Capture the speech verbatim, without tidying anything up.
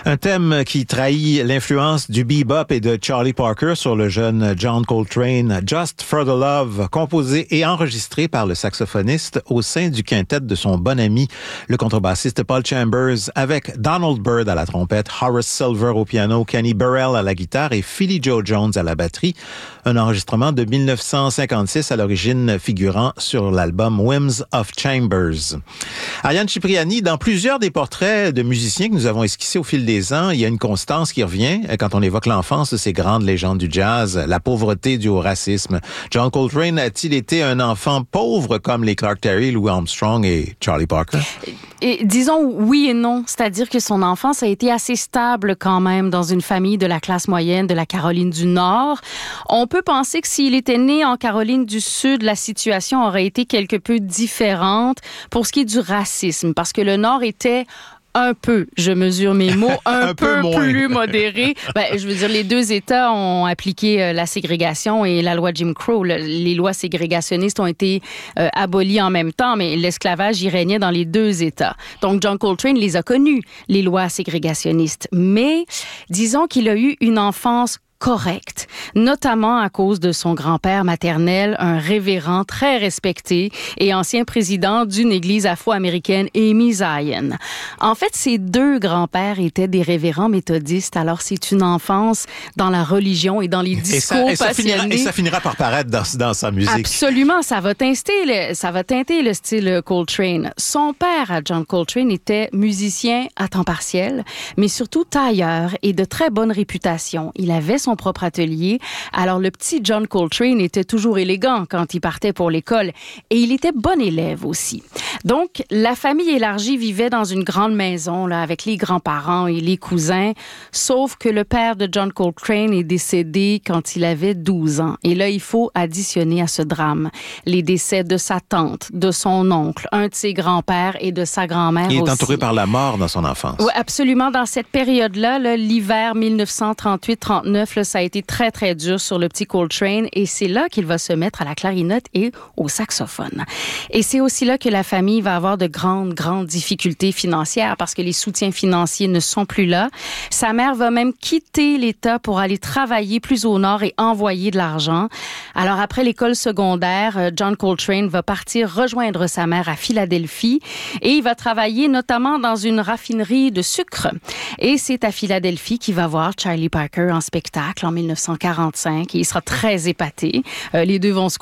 Un thème qui trahit l'influence du bebop et de Charlie Parker sur le jeune John Coltrane, Just for the Love, composé et enregistré par le saxophoniste au sein du quintet de son bon ami, le contrebassiste Paul Chambers, avec Donald Byrd à la trompette, Horace Silver au piano, Kenny Burrell à la guitare et Philly Joe Jones à la batterie. Un enregistrement de dix-neuf cent cinquante-six à l'origine figurant sur l'album Whims of Chambers. Ariane Cipriani, dans plusieurs des portraits de musiciens que nous avons esquissés au fil des ans, il y a une constance qui revient quand on évoque l'enfance de ces grandes légendes du jazz, la pauvreté due au racisme. John Coltrane a-t-il été un enfant pauvre comme les Clark Terry, Louis Armstrong et Charlie Parker? Et disons oui et non, c'est-à-dire que son enfance a été assez stable quand même dans une famille de la classe moyenne de la Caroline du Nord. On peut penser que s'il était né en Caroline du Sud, la situation aurait été quelque peu différente pour ce qui est du racisme, parce que le Nord était un peu, je mesure mes mots, un, un peu, peu plus modéré. Ben, je veux dire, les deux États ont appliqué euh, la ségrégation et la loi Jim Crow. Le, les lois ségrégationnistes ont été euh, abolies en même temps, mais l'esclavage y régnait dans les deux États. Donc, John Coltrane les a connues, les lois ségrégationnistes. Mais disons qu'il a eu une enfance correct, notamment à cause de son grand-père maternel, un révérend très respecté et ancien président d'une église afro-américaine, Aimé Zion. En fait, ses deux grands-pères étaient des révérends méthodistes, alors c'est une enfance dans la religion et dans les discours et ça, et passionnés. Ça finira, et ça finira par paraître dans, dans sa musique. Absolument, ça va teinter le, ça va teinter le style Coltrane. Son père, à John Coltrane, était musicien à temps partiel, mais surtout tailleur et de très bonne réputation. Il avait son son propre atelier. Alors, le petit John Coltrane était toujours élégant quand il partait pour l'école et il était bon élève aussi. Donc, la famille élargie vivait dans une grande maison là, avec les grands-parents et les cousins, sauf que le père de John Coltrane est décédé quand il avait douze ans. Et là, il faut additionner à ce drame les décès de sa tante, de son oncle, un de ses grands-pères et de sa grand-mère aussi. Il est entouré par la mort dans son enfance. Oui, absolument. Dans cette période-là, là, l'hiver dix-neuf cent trente-huit trente-neuf, là, ça a été très, très dur sur le petit Coltrane et c'est là qu'il va se mettre à la clarinette et au saxophone. Et c'est aussi là que la famille va avoir de grandes, grandes difficultés financières parce que les soutiens financiers ne sont plus là. Sa mère va même quitter l'État pour aller travailler plus au nord et envoyer de l'argent. Alors, après l'école secondaire, John Coltrane va partir rejoindre sa mère à Philadelphie et il va travailler notamment dans une raffinerie de sucre. Et c'est à Philadelphie qu'il va voir Charlie Parker en spectacle en dix-neuf cent quarante-cinq et il sera très épaté. Euh, les deux vont se